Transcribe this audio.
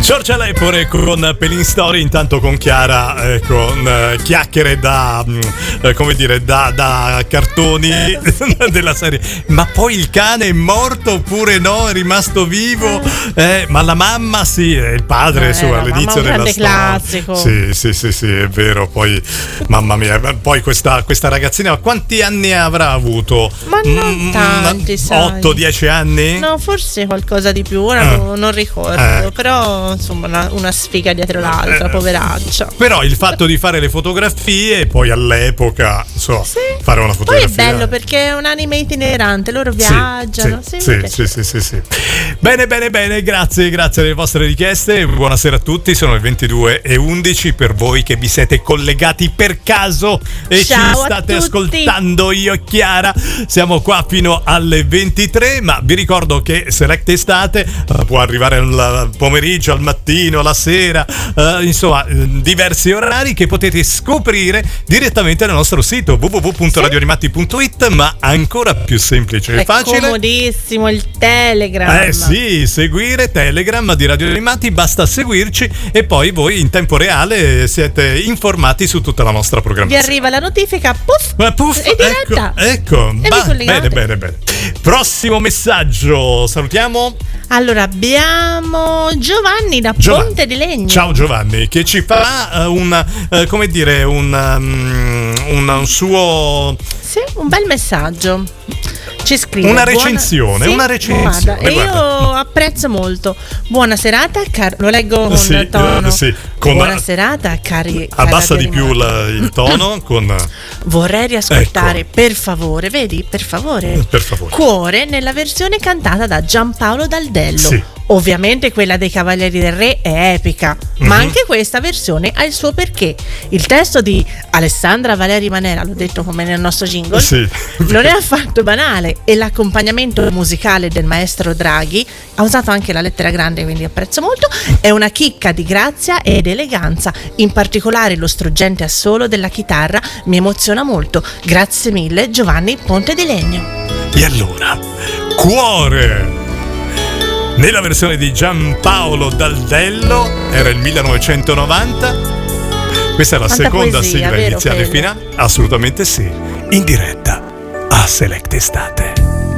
Giorgia Lepore con Pelin Story, intanto con Chiara con chiacchiere da come dire da cartoni della serie. Ma poi il cane è morto oppure no? È rimasto vivo? Ma la mamma sì, il padre all'inizio della storia. Classico. Sì, è vero. Poi mamma mia, poi questa ragazzina quanti anni avrà avuto? Ma non tanti, 8-10 anni? No, forse qualcosa di più, ora non ricordo, però insomma una sfiga dietro l'altra, poveraccia. Però il fatto di fare le fotografie, poi all'epoca fare una fotografia. Poi è bello perché è un anime itinerante, loro viaggiano. Sì. Bene, grazie delle vostre richieste. Buonasera a tutti, sono le 22:11 per voi che vi siete collegati per caso e ciao, ci state ascoltando. Io e Chiara siamo qua fino alle 23, ma vi ricordo che Select Estate può arrivare al pomeriggio, al mattino, alla sera, insomma diversi orari che potete scoprire direttamente nel nostro sito www.radioanimati.it, ma ancora più semplice e facile, comodissimo, il Telegram. Seguire Telegram di Radio Animati, basta seguirci e poi voi in tempo reale siete informati su tutta la nostra programmazione. Vi arriva la notifica, puff, e diretta. Ecco. Bene. Prossimo messaggio, salutiamo. Allora abbiamo Giovanni da Ponte di Legno. Ciao Giovanni, che ci fa un suo un bel messaggio. Ci scrive una recensione. Guarda. Io apprezzo molto. Buona serata, lo leggo con tono. Buona serata, cari. Abbassa di più il tono. Vorrei riascoltare, per favore, per favore. Cuore nella versione cantata da Giampaolo Daldello. Ovviamente quella dei Cavalieri del Re è epica, ma anche questa versione ha il suo perché. Il testo di Alessandra Valeri Manera, l'ho detto come nel nostro jingle, non è affatto banale, e l'accompagnamento musicale del maestro Draghi, ha usato anche la lettera grande, quindi apprezzo molto, è una chicca di grazia ed eleganza, in particolare lo struggente assolo della chitarra mi emoziona molto. Grazie mille, Giovanni Ponte di Legno. E allora, Cuore nella versione di Giampaolo Daldello, era il 1990. Questa è la seconda sigla iniziale e finale. Assolutamente sì, in diretta a Select Estate.